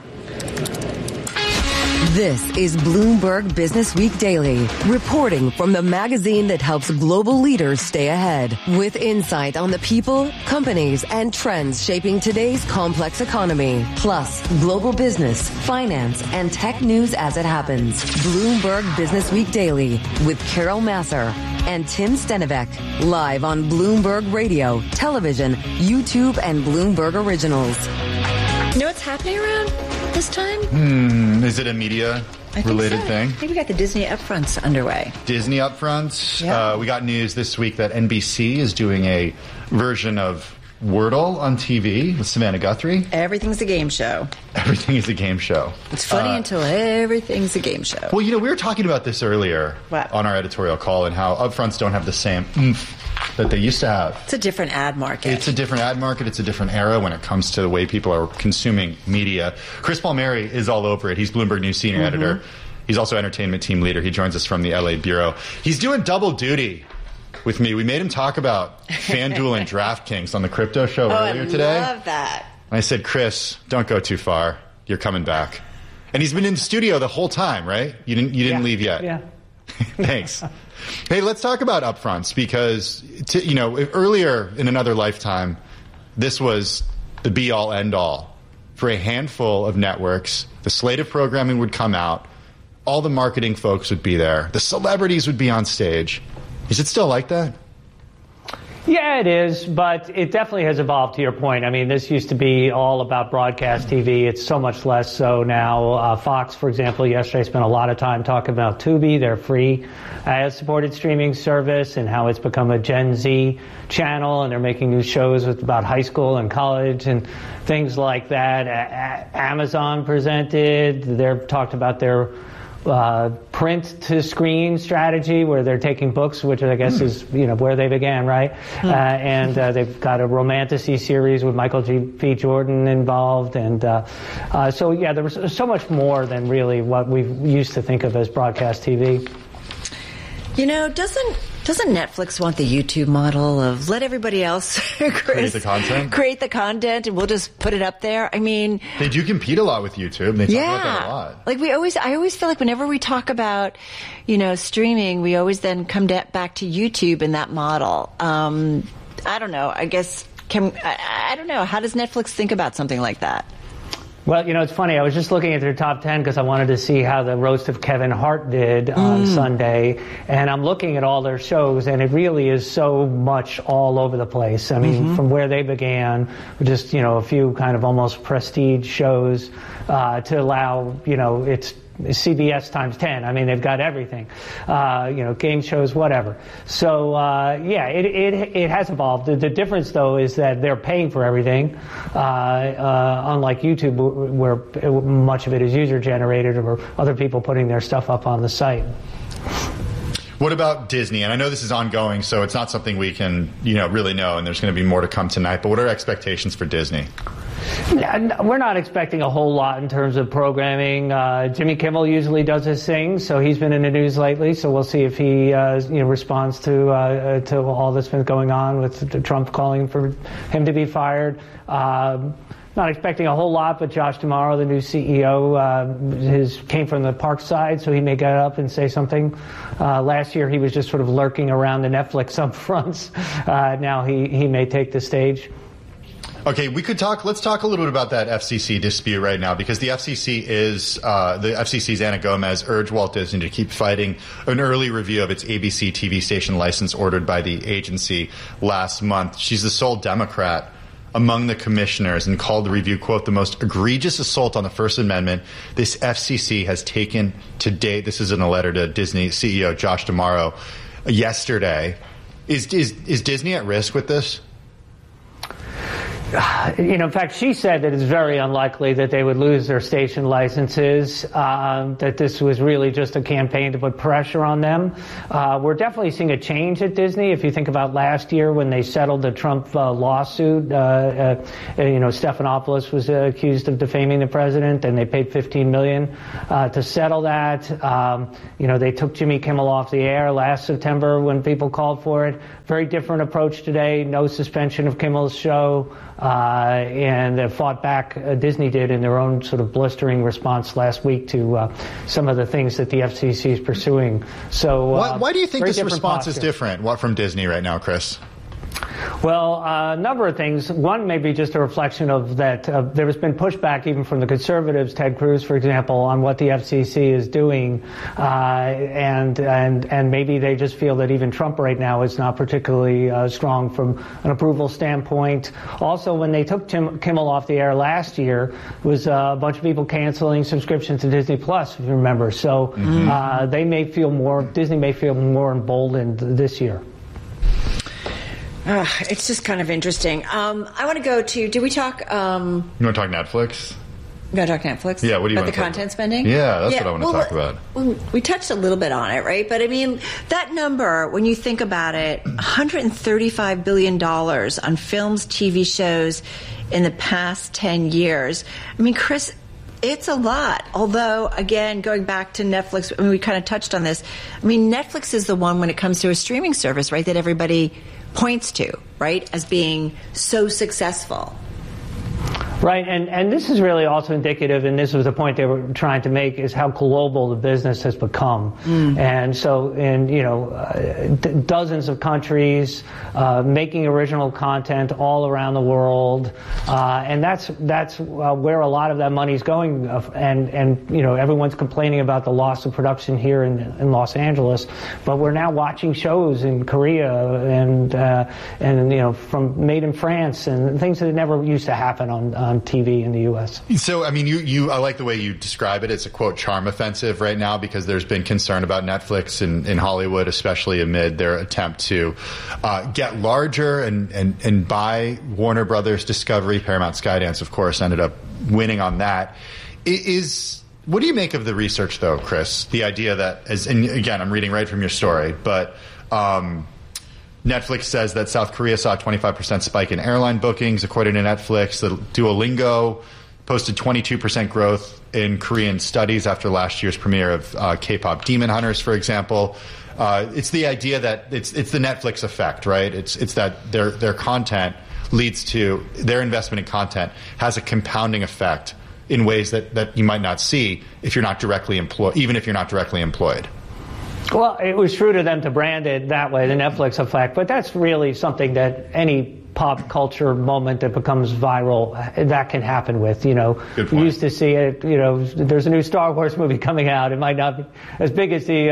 This is Bloomberg Business Week Daily, reporting from the magazine that helps global leaders stay ahead, with insight on the people, companies, and trends shaping today's complex economy, plus global business, finance, and tech news as it happens. Bloomberg Business Week Daily with Carol Masser and Tim Stenivek, live on Bloomberg Radio, television, YouTube, and Bloomberg Originals. You know what's happening around this time? Is it a media-related thing? I think we got the Disney upfronts underway. Disney upfronts. Yeah. We got news this week that NBC is doing a version of Wordle on TV with Savannah Guthrie. Everything's a game show. Everything is a game show. It's funny until everything's a game show. Well, we were talking about this earlier on our editorial call and how upfronts don't have the same oomph that they used to have. It's a different ad market. It's a different ad market. It's a different era when it comes to the way people are consuming media. Chris Palmieri is all over it. He's Bloomberg News senior editor. He's also entertainment team leader. He joins us from the LA bureau. He's doing double duty with me. We made him talk about FanDuel and DraftKings on the crypto show earlier today. I love that. And I said, Chris, don't go too far. You're coming back. And he's been in the studio the whole time, right? You didn't leave yet. Yeah. Thanks. Hey, let's talk about upfronts because, earlier in another lifetime, this was the be-all, end-all. For a handful of networks, the slate of programming would come out, all the marketing folks would be there, the celebrities would be on stage. Is it still like that? Yeah, it is, but it definitely has evolved to your point. I mean, this used to be all about broadcast TV. It's so much less so now. Fox, for example, yesterday spent a lot of time talking about Tubi, their free ad-supported streaming service, and how it's become a Gen Z channel, and they're making new shows about high school and college and things like that. Amazon presented. They've talked about their print to screen strategy, where they're taking books, which I guess is where they began, right? And they've got a romantasy series with Michael B. Jordan involved, and so there was so much more than really what we used to think of as broadcast TV. Doesn't Netflix want the YouTube model of let everybody else create the content and we'll just put it up there? I mean, they do compete a lot with YouTube. They talk about that a lot. Like I always feel like whenever we talk about, streaming, we always then come back to YouTube and that model. I don't know. I guess I don't know. How does Netflix think about something like that? Well, it's funny. I was just looking at their top 10 because I wanted to see how the roast of Kevin Hart did on Sunday. And I'm looking at all their shows, and it really is so much all over the place. I mean, from where they began, just, a few kind of almost prestige shows to allow, it's CBS times 10. I mean, they've got everything, game shows, whatever. So, it has evolved. The difference, though, is that they're paying for everything, unlike YouTube, where much of it is user-generated or other people putting their stuff up on the site. What about Disney? And I know this is ongoing, so it's not something we can, really know, and there's going to be more to come tonight. But what are expectations for Disney? We're not expecting a whole lot in terms of programming. Jimmy Kimmel usually does his thing, so he's been in the news lately. So we'll see if he responds to all that's been going on with Trump calling for him to be fired. Not expecting a whole lot, but Josh D'Amaro, the new CEO, came from the park side, so he may get up and say something. Last year, he was just sort of lurking around the Netflix upfronts. Now he may take the stage. Okay, let's talk a little bit about that FCC dispute right now, because the FCC's Anna Gomez urged Walt Disney to keep fighting an early review of its ABC TV station license ordered by the agency last month. She's the sole Democrat among the commissioners and called the review, quote, the most egregious assault on the First Amendment this FCC has taken to date. This is in a letter to Disney CEO Josh D'Amaro yesterday. Is Disney at risk with this? In fact, she said that it's very unlikely that they would lose their station licenses, that this was really just a campaign to put pressure on them. We're definitely seeing a change at Disney. If you think about last year when they settled the Trump lawsuit, Stephanopoulos was accused of defaming the president, and they paid $15 million to settle that. They took Jimmy Kimmel off the air last September when people called for it. Very different approach today. No suspension of Kimmel's show. And they fought back, Disney did, in their own sort of blistering response last week to some of the things that the FCC is pursuing. So, why do you think this response is different from Disney right now, Chris? Well, a number of things. One may be just a reflection of that. There has been pushback even from the conservatives, Ted Cruz, for example, on what the FCC is doing, and maybe they just feel that even Trump right now is not particularly strong from an approval standpoint. Also, when they took Kimmel off the air last year, was a bunch of people canceling subscriptions to Disney Plus, if you remember. So Disney may feel more emboldened this year. It's just kind of interesting. I want to go to, did we talk... You want to talk Netflix? You want to talk Netflix? Yeah, what do you about want the content spending? Yeah, that's what I want to talk about. Well, we touched a little bit on it, right? But I mean, that number, when you think about it, $135 billion on films, TV shows in the past 10 years. I mean, Chris, it's a lot. Although, again, going back to Netflix, I mean, we kind of touched on this. I mean, Netflix is the one when it comes to a streaming service, right, that everybody points to, right, as being so successful. Right, and this is really also indicative, and this was the point they were trying to make, is how global the business has become. And so in, dozens of countries, making original content all around the world, and that's where a lot of that money is going. And everyone's complaining about the loss of production here in Los Angeles, but we're now watching shows in Korea and from made in France and things that never used to happen on TV in the U.S. So, I mean, I like the way you describe it. It's a, quote, charm offensive right now, because there's been concern about Netflix in Hollywood, especially amid their attempt to get larger and buy Warner Brothers Discovery. Paramount Skydance, of course, ended up winning on that. What do you make of the research, though, Chris? The idea that, and again, I'm reading right from your story, but Netflix says that South Korea saw a 25% spike in airline bookings, according to Netflix. The Duolingo posted 22% growth in Korean studies after last year's premiere of K-pop Demon Hunters, for example. It's the idea that it's the Netflix effect, right? It's that their content leads to, their investment in content has a compounding effect in ways that you might not see if you're not directly employed, even if you're not directly employed. Well, it was true to them to brand it that way, the Netflix effect, but that's really something that any pop culture moment that becomes viral, that can happen with, you used to see it, there's a new Star Wars movie coming out. It might not be as big as the,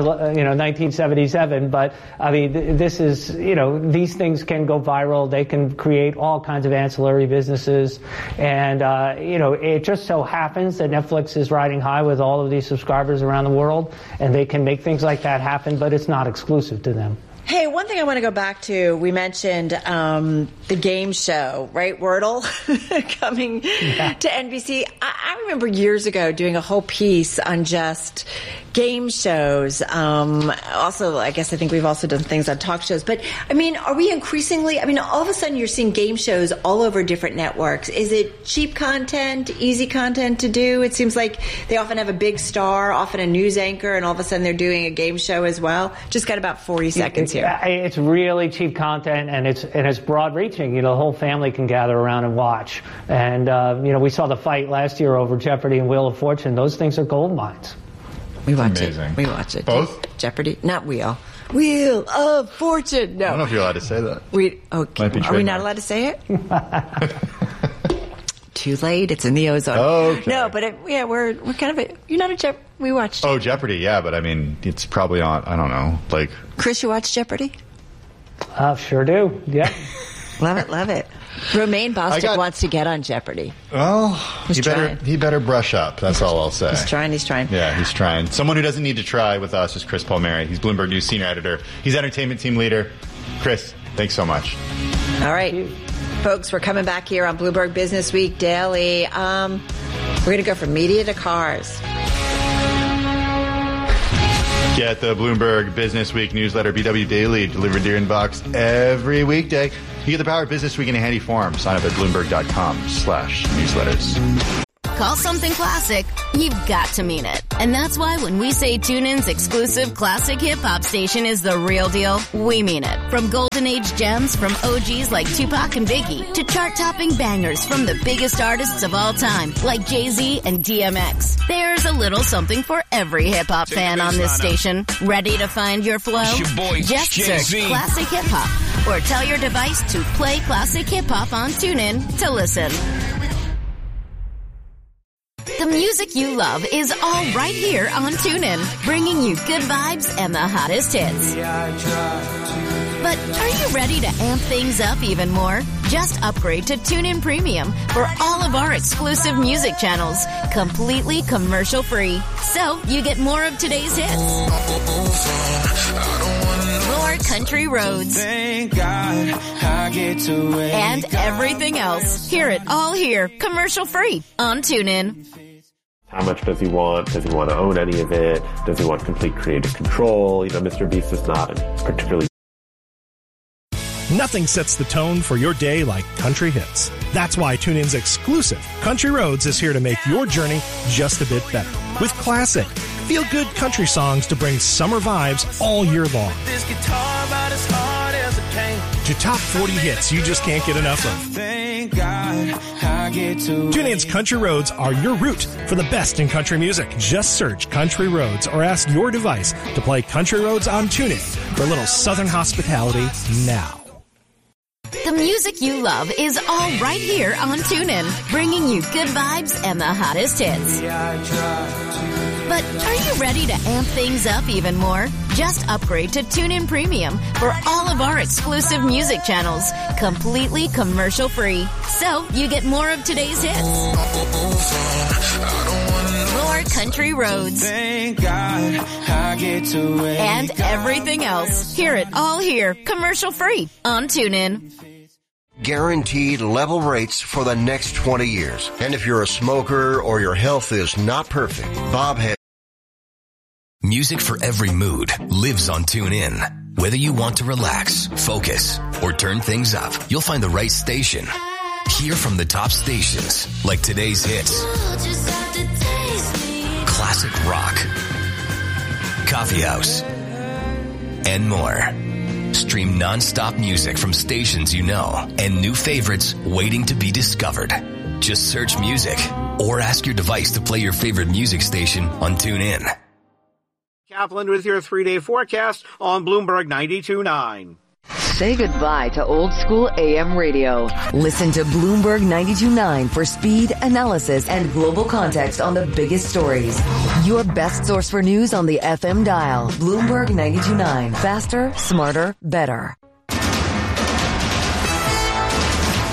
1977, but I mean, this is, these things can go viral. They can create all kinds of ancillary businesses. And, it just so happens that Netflix is riding high with all of these subscribers around the world, and they can make things like that happen, but it's not exclusive to them. Hey, one thing I want to go back to, we mentioned the game show, right? Wordle coming to NBC. I remember years ago doing a whole piece on just game shows. Also, I think we've also done things on talk shows. But, I mean, are we increasingly, all of a sudden you're seeing game shows all over different networks. Is it cheap content, easy content to do? It seems like they often have a big star, often a news anchor, and all of a sudden they're doing a game show as well. Just got about 40 seconds here. It's really cheap content, and it's broad reaching. The whole family can gather around and watch. And, we saw the fight last year over Jeopardy and Wheel of Fortune. Those things are gold mines. We watch it. We watch it. Both? Jeopardy? Not Wheel. Wheel of Fortune. No. I don't know if you're allowed to say that. Are we not allowed to say it? Too late. It's in the ozone. Okay. No, but we're kind of you're not a Jeopardy. We watched. Oh, Jeopardy, yeah, but it's probably on. I don't know, like. Chris, you watch Jeopardy? Sure do. Yeah. Love it. Romaine Bostick wants to get on Jeopardy. Well, he better brush up. That's all I'll say. He's trying. Yeah, he's trying. Someone who doesn't need to try with us is Chris Palmieri. He's Bloomberg News senior editor. He's entertainment team leader. Chris, thanks so much. All right, folks, we're coming back here on Bloomberg Business Week Daily. We're going to go from media to cars. Get the Bloomberg Business Week newsletter, BW Daily, delivered to your inbox every weekday. You get the power of Business Week in a handy form. Sign up at Bloomberg.com/newsletters. Call something classic, you've got to mean it. And that's why when we say TuneIn's exclusive classic hip-hop station is the real deal, we mean it. From golden age gems from OGs like Tupac and Biggie to chart-topping bangers from the biggest artists of all time like Jay-Z and DMX. There's a little something for every hip-hop fan on this station. Ready to find your flow? Just search Classic Hip-Hop or tell your device to play Classic Hip-Hop on TuneIn to listen. The music you love is all right here on TuneIn, bringing you good vibes and the hottest hits. But are you ready to amp things up even more? Just upgrade to TuneIn Premium for all of our exclusive music channels, completely commercial-free. So you get more of today's hits. More country roads. And everything else. Hear it all here, commercial-free on TuneIn. How much does he want? Does he want to own any of it? Does he want complete creative control? Mr. Beast is not particularly... Nothing sets the tone for your day like country hits. That's why TuneIn's exclusive Country Roads is here to make your journey just a bit better. With classic, feel-good country songs to bring summer vibes all year long. This guitar about as hard as it came. To top 40 hits you just can't get enough of. Thank God I get to TuneIn's Country Roads are your route for the best in country music. Just search Country Roads or ask your device to play Country Roads on TuneIn for a little Southern hospitality now. The music you love is all right here on TuneIn, bringing you good vibes and the hottest hits. But are you ready to amp things up even more? Just upgrade to TuneIn Premium for all of our exclusive music channels, completely commercial-free. So you get more of today's hits. More country roads. Thank God I get to and everything else. Hear it all here, commercial-free on TuneIn. Guaranteed level rates for the next 20 years. And if you're a smoker or your health is not perfect, Bob has... Music for every mood lives on TuneIn. Whether you want to relax, focus, or turn things up, you'll find the right station. Hear from the top stations, like today's hits. Classic rock, coffee house, and more. Stream non-stop music from stations you know and new favorites waiting to be discovered. Just search music or ask your device to play your favorite music station on TuneIn. Kaplan with your 3-day forecast on Bloomberg 92.9. Say goodbye to old school AM radio. Listen to Bloomberg 92.9 for speed, analysis, and global context on the biggest stories. Your best source for news on the FM dial. Bloomberg 92.9. Faster, smarter, better.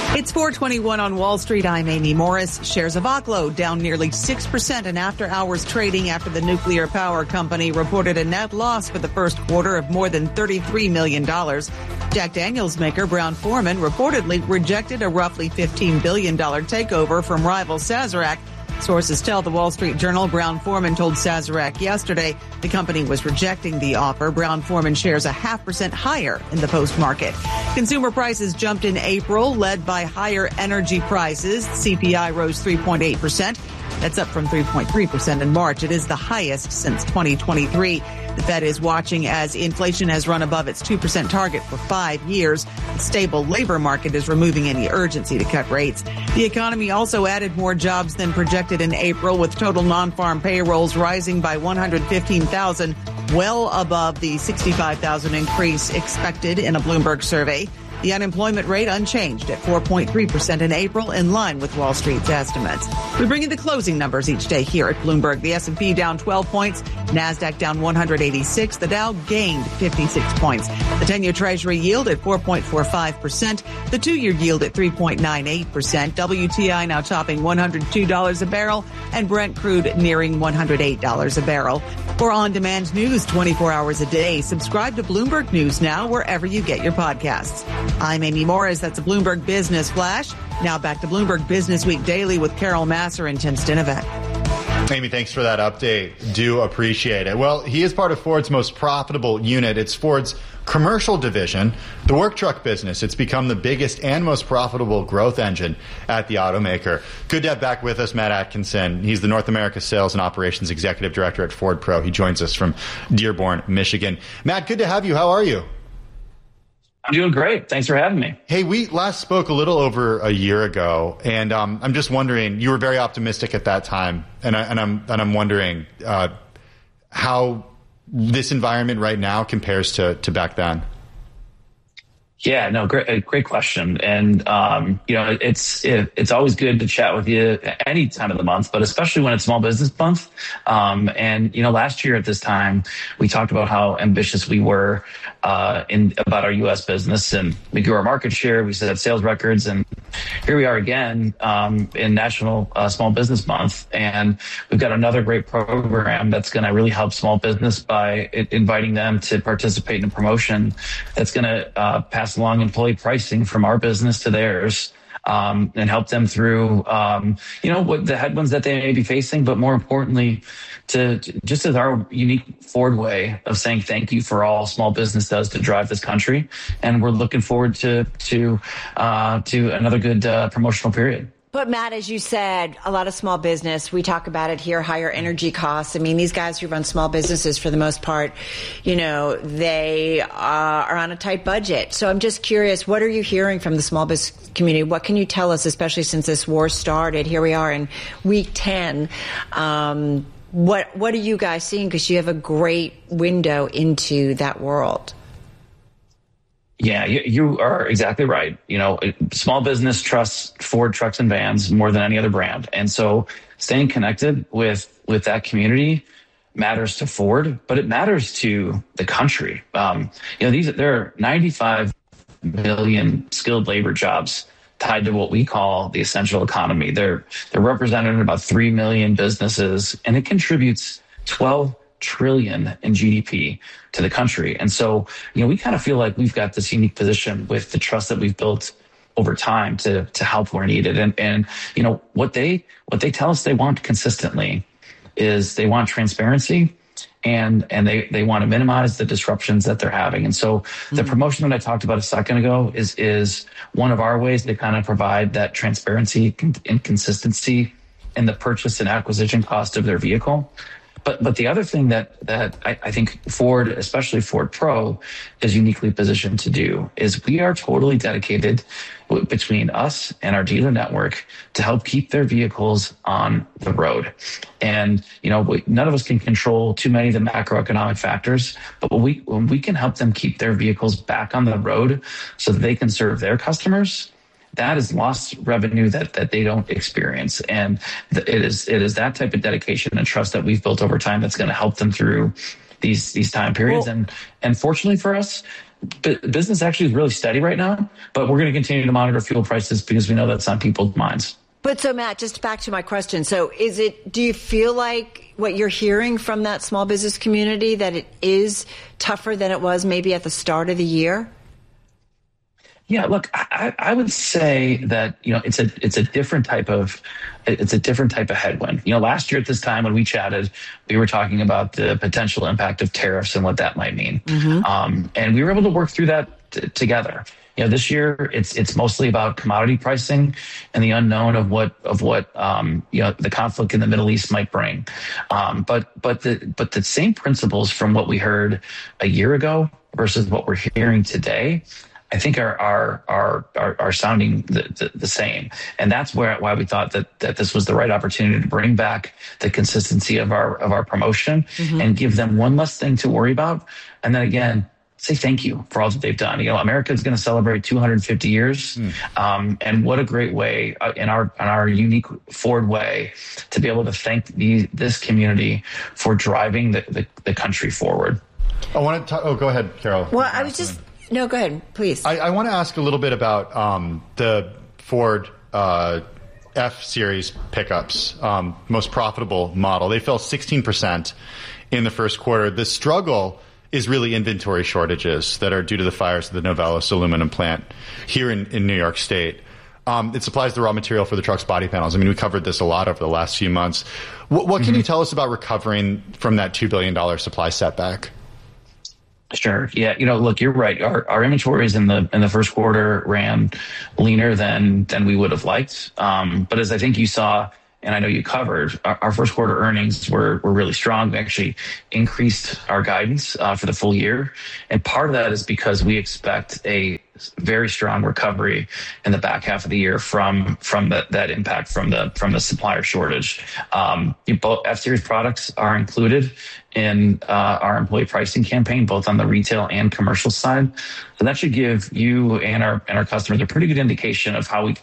It's 4:21 on Wall Street. I'm Amy Morris. Shares of Oklo down nearly 6% in after-hours trading after the nuclear power company reported a net loss for the first quarter of more than $33 million. Jack Daniels maker Brown-Forman reportedly rejected a roughly $15 billion takeover from rival Sazerac. Sources tell the Wall Street Journal Brown-Forman told Sazerac yesterday the company was rejecting the offer. Brown-Forman shares 0.5% higher in the post-market. Consumer prices jumped in April, led by higher energy prices. CPI rose 3.8%. That's up from 3.3% in March. It is the highest since 2023. The Fed is watching as inflation has run above its 2% target for 5 years. The stable labor market is removing any urgency to cut rates. The economy also added more jobs than projected in April, with total non-farm payrolls rising by 115,000, well above the 65,000 increase expected in a Bloomberg survey. The unemployment rate unchanged at 4.3% in April, in line with Wall Street's estimates. We bring you the closing numbers each day here at Bloomberg. The S&P down 12 points, NASDAQ down 186, the Dow gained 56 points. The 10-year Treasury yield at 4.45%, the 2-year yield at 3.98%, WTI now topping $102 a barrel, and Brent crude nearing $108 a barrel. For on-demand news 24 hours a day, subscribe to Bloomberg News Now wherever you get your podcasts. I'm Amy Morris. That's a Bloomberg Business Flash. Now back to Bloomberg Business Week Daily with Carol Masser and Tim Stinovet. Amy, thanks for that update. Do appreciate it. Well, he is part of Ford's most profitable unit. It's Ford's commercial division, the work truck business. It's become the biggest and most profitable growth engine at the automaker. Good to have back with us Matt Atkinson. He's the North America Sales and Operations Executive Director at Ford Pro. He joins us from Dearborn, Michigan. Matt, good to have you. How are you? I'm doing great. Thanks for having me. Hey, we last spoke a little over a year ago, and I'm just wondering, you were very optimistic at that time, and I'm wondering how this environment right now compares to back then. Yeah, no, great question. And, it's always good to chat with you any time of the month, but especially when it's Small Business Month. Last year at this time, we talked about how ambitious we were about our U.S. business, and we grew our market share. We set sales records, and here we are again in National Small Business Month. And we've got another great program that's going to really help small business by inviting them to participate in a promotion that's going to pass along employee pricing from our business to theirs, and help them through, what the headwinds that they may be facing, but more importantly, to just as our unique Ford way of saying thank you for all small business does to drive this country. And we're looking forward to another good promotional period. But Matt, as you said, a lot of small business, we talk about it here, higher energy costs. I mean, these guys who run small businesses, for the most part, they are on a tight budget. So I'm just curious, what are you hearing from the small business community? What can you tell us, especially since this war started? Here we are in week 10. What are you guys seeing? Because you have a great window into that world. Yeah, you are exactly right. Small business trusts Ford trucks and vans more than any other brand. And so staying connected with that matters to Ford, but it matters to the country. There are 95 million skilled labor jobs tied to what we call the essential economy. They're represented in about 3 million businesses, and it contributes 12 trillion in GDP to the country. And so, we kind of feel like we've got this unique position with the trust that we've built over time to help where needed. And what they tell us they want consistently is they want transparency, and they want to minimize the disruptions that they're having. And so the promotion that I talked about a second ago is one of our ways to kind of provide that transparency and consistency in the purchase and acquisition cost of their vehicle. But the other thing that I think Ford, especially Ford Pro, is uniquely positioned to do is we are totally dedicated between us and our dealer network to help keep their vehicles on the road. And, none of us can control too many of the macroeconomic factors, but when we can help them keep their vehicles back on the road so that they can serve their customers, that is lost revenue that they don't experience. And it is that type of dedication and trust that we've built over time that's going to help them through these time periods. And fortunately for us, business actually is really steady right now, but we're going to continue to monitor fuel prices because we know that's on people's minds. But so, Matt, just back to my question. So do you feel like what you're hearing from that small business community, that it is tougher than it was maybe at the start of the year? Yeah, look, I would say that, it's a different type of headwind. Last year at this time when we chatted, we were talking about the potential impact of tariffs and what that might mean. And we were able to work through that together. This year it's mostly about commodity pricing and the unknown of what the conflict in the Middle East might bring. But the same principles from what we heard a year ago versus what we're hearing today, I think are sounding the same. And that's why we thought that this was the right opportunity to bring back the consistency of our promotion and give them one less thing to worry about. And then again, say thank you for all that they've done. America is going to celebrate 250 years. And what a great way in our unique Ford way to be able to thank this community for driving the country forward. I want to go ahead, Carol. Well, no, go ahead, please. I want to ask a little bit about the Ford F-Series pickups, most profitable model. They fell 16% in the first quarter. The struggle is really inventory shortages that are due to the fires of the Novelis aluminum plant here in New York State. It supplies the raw material for the truck's body panels. I mean, we covered this a lot over the last few months. What can you tell us about recovering from that $2 billion supply setback? Sure. Yeah. Look, you're right. Our inventories in the first quarter ran leaner than we would have liked. But as I think you saw, and I know you covered, our first quarter earnings were really strong. We actually increased our guidance for the full year. And part of that is because we expect a very strong recovery in the back half of the year from that impact from the supplier shortage. Both F-Series products are included in our employee pricing campaign, both on the retail and commercial side. So that should give you and our customers a pretty good indication of how we